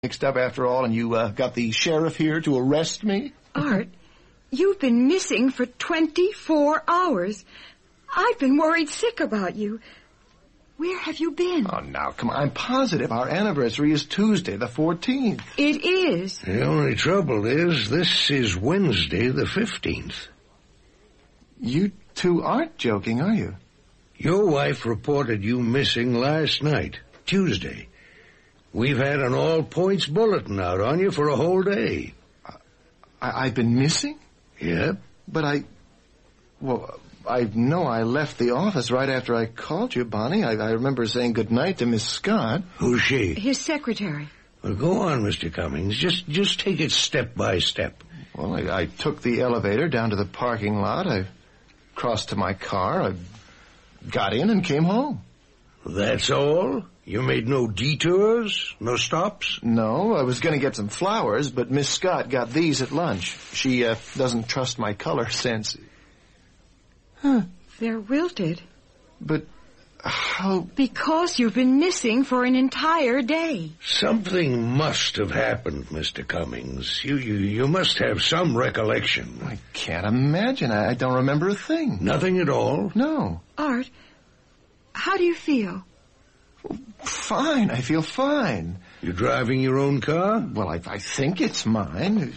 mixed up after all, and you got the sheriff here to arrest me? Art, you've been missing for 24 hours. I've been worried sick about you. Where have you been? Oh, now, come on. I'm positive our anniversary is Tuesday, the 14th. It is. The only trouble is this is Wednesday, the 15th. You two aren't joking, are you? Your wife reported you missing last night, Tuesday. We've had an all-points bulletin out on you for a whole day. I've been missing? Yep. But I know I left the office right after I called you, Bonnie. I remember saying goodnight to Miss Scott. Who's she? His secretary. Well, go on, Mr. Cummings. Just take it step by step. Well, I took the elevator down to the parking lot. I crossed to my car. I got in and came home. That's all? You made no detours? No stops? No, I was going to get some flowers, but Miss Scott got these at lunch. She doesn't trust my color sense. Huh. They're wilted. But how... Because you've been missing for an entire day. Something must have happened, Mr. Cummings. You must have some recollection. I can't imagine. I don't remember a thing. Nothing at all? No. Art, how do you feel? Fine. I feel fine. You driving your own car? Well, I think it's mine.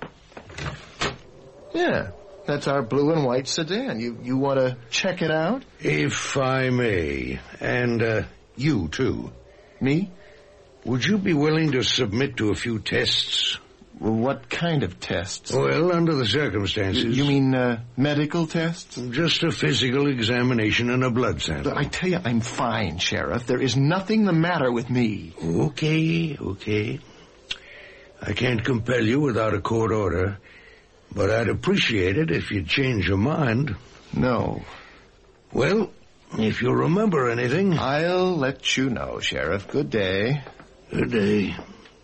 Yeah, that's our blue and white sedan. You want to check it out? If I may. And, you, too. Me? Would you be willing to submit to a few tests? Well, what kind of tests? Well, under the circumstances. You mean, medical tests? Just a physical examination and a blood sample. But I tell you, I'm fine, Sheriff. There is nothing the matter with me. Okay. I can't compel you without a court order, but I'd appreciate it if you'd change your mind. No. Well, if you remember anything... I'll let you know, Sheriff. Good day. Good day.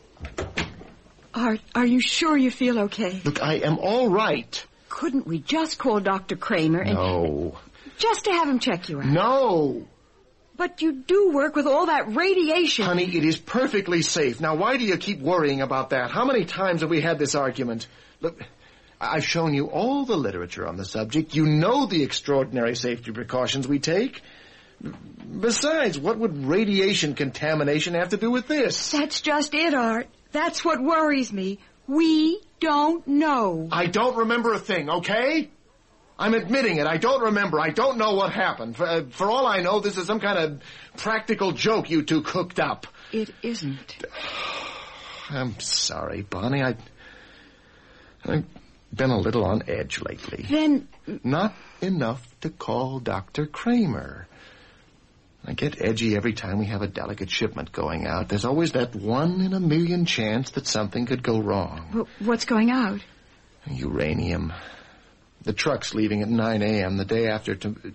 Art, are you sure you feel okay? Look, I am all right. Couldn't we just call Dr. Kramer and... No. Just to have him check you out? No. But you do work with all that radiation. Honey, it is perfectly safe. Now, why do you keep worrying about that? How many times have we had this argument? Look, I've shown you all the literature on the subject. You know the extraordinary safety precautions we take. Besides, what would radiation contamination have to do with this? That's just it, Art. That's what worries me. We don't know. I don't remember a thing, okay? I'm admitting it. I don't remember. I don't know what happened. For all I know, this is some kind of practical joke you two cooked up. It isn't. I'm sorry, Bonnie. I've been a little on edge lately. Then... Not enough to call Dr. Kramer. I get edgy every time we have a delicate shipment going out. There's always that 1 in a million chance that something could go wrong. What's going out? Uranium. The truck's leaving at 9 a.m. the day after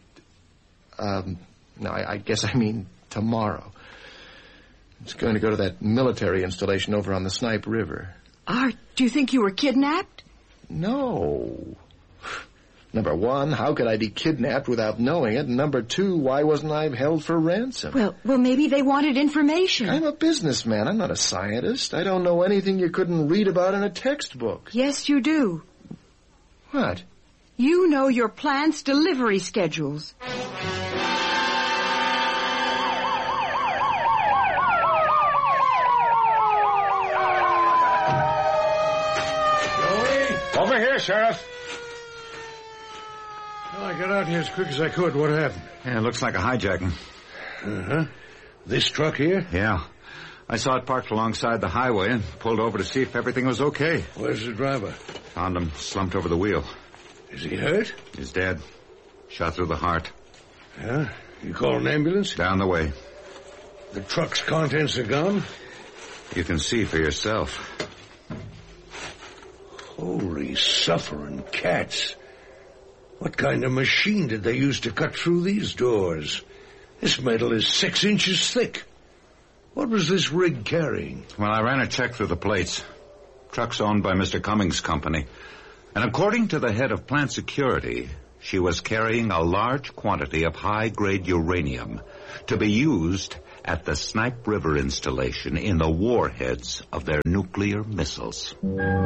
I guess I mean tomorrow. It's going to go to that military installation over on the Snipe River. Art, do you think you were kidnapped? No. Number one, how could I be kidnapped without knowing it? And number two, why wasn't I held for ransom? Well, maybe they wanted information. I'm a businessman. I'm not a scientist. I don't know anything you couldn't read about in a textbook. Yes, you do. What? You know your plant's delivery schedules. Joey? Over here, Sheriff. Well, I got out here as quick as I could. What happened? Yeah, it looks like a hijacking. Uh-huh. This truck here? Yeah. I saw it parked alongside the highway and pulled over to see if everything was okay. Where's the driver? Found him slumped over the wheel. Is he hurt? He's dead. Shot through the heart. Yeah? You call an ambulance? Down the way. The truck's contents are gone? You can see for yourself. Holy suffering cats. What kind of machine did they use to cut through these doors? This metal is 6 inches thick. What was this rig carrying? Well, I ran a check through the plates. Truck's owned by Mr. Cummings' company. And according to the head of plant security, she was carrying a large quantity of high-grade uranium to be used at the Snipe River installation in the warheads of their nuclear missiles.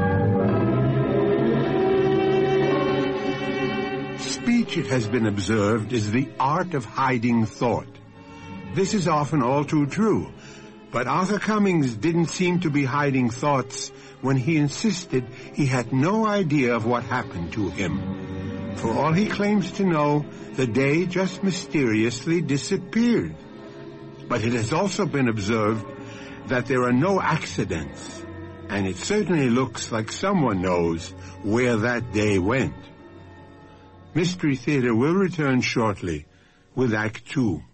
Speech, it has been observed, is the art of hiding thought. This is often all too true, but Arthur Cummings didn't seem to be hiding thoughts when he insisted he had no idea of what happened to him. For all he claims to know, the day just mysteriously disappeared. But it has also been observed that there are no accidents, and it certainly looks like someone knows where that day went. Mystery Theater will return shortly with Act 2.